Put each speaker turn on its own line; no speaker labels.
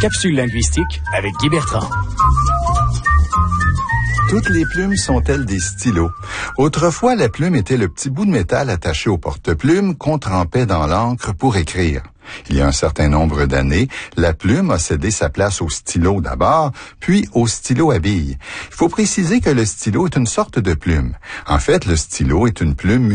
Capsule linguistique avec Guy Bertrand.
Toutes les plumes sont-elles des stylos? Autrefois, la plume était le petit bout de métal attaché au porte-plume qu'on trempait dans l'encre pour écrire. Il y a un certain nombre d'années, la plume a cédé sa place au stylo d'abord, puis au stylo à billes. Il faut préciser que le stylo est une sorte de plume. En fait, le stylo est une plume